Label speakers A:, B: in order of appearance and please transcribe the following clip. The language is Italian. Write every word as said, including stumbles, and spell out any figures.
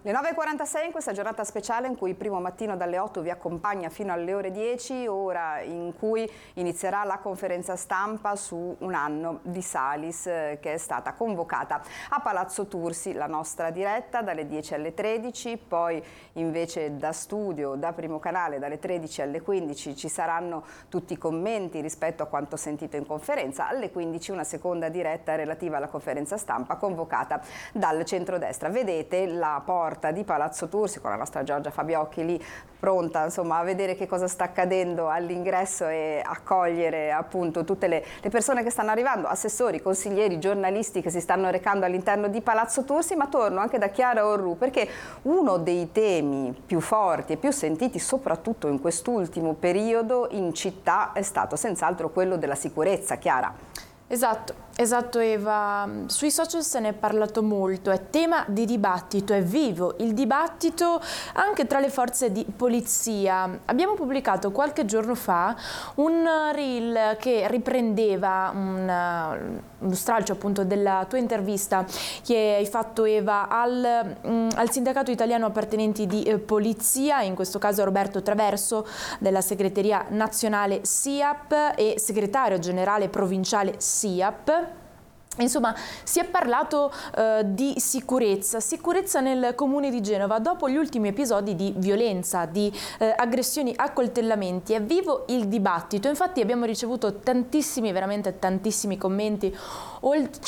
A: Le nove e quarantasei in questa giornata speciale in cui il primo mattino dalle otto vi accompagna fino alle ore dieci, ora in cui inizierà la conferenza stampa su un anno di Salis eh, che è stata convocata a Palazzo Tursi, la nostra diretta dalle dieci alle tredici, poi invece da studio, da Primo Canale dalle tredici alle quindici ci saranno tutti i commenti rispetto a quanto sentito in conferenza, alle quindici una seconda diretta relativa alla conferenza stampa convocata dal centrodestra. Vedete la porta di Palazzo Tursi con la nostra Giorgia Fabiocchi lì pronta insomma a vedere che cosa sta accadendo all'ingresso e accogliere appunto tutte le, le persone che stanno arrivando, assessori, consiglieri, giornalisti che si stanno recando all'interno di Palazzo Tursi. Ma torno anche da Chiara Orru perché uno dei temi più forti e più sentiti soprattutto in quest'ultimo periodo in città è stato senz'altro quello della sicurezza. Chiara.
B: Esatto, esatto Eva, sui social se ne è parlato molto, è tema di dibattito, è vivo il dibattito anche tra le forze di polizia. Abbiamo pubblicato qualche giorno fa un reel che riprendeva un, uno stralcio appunto della tua intervista che hai fatto Eva al, um, al sindacato italiano appartenenti di eh, polizia, in questo caso Roberto Traverso della segreteria nazionale S I A P e segretario generale provinciale S I A P. Insomma, si è parlato eh, di sicurezza, sicurezza nel comune di Genova dopo gli ultimi episodi di violenza, di eh, aggressioni, accoltellamenti. È vivo il dibattito, infatti abbiamo ricevuto tantissimi, veramente tantissimi commenti,